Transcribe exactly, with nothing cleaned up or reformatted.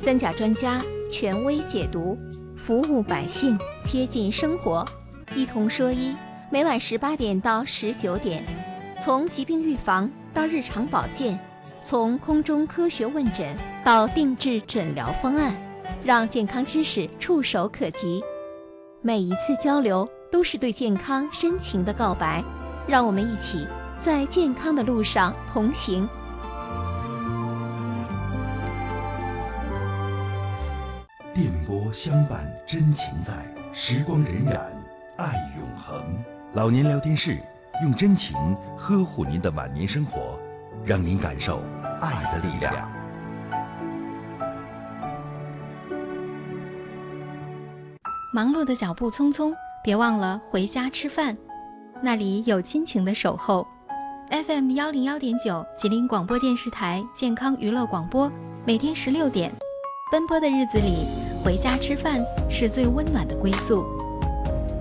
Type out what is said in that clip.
三甲专家权威解读，服务百姓，贴近生活，一同说医。每晚十八点到十九点，从疾病预防到日常保健，从空中科学问诊到定制诊疗方案，让健康知识触手可及。每一次交流都是对健康深情的告白，让我们一起在健康的路上同行。 电波相伴，真情在，时光荏苒，爱永恒。老年聊天室，用真情呵护您的晚年生活，让您感受爱的力量。 忙碌的脚步匆匆，别忘了回家吃饭，那里有亲情的守候。F M 幺零幺点九，吉林广播电视台健康娱乐广播，每天十六点，奔波的日子里，回家吃饭是最温暖的归宿。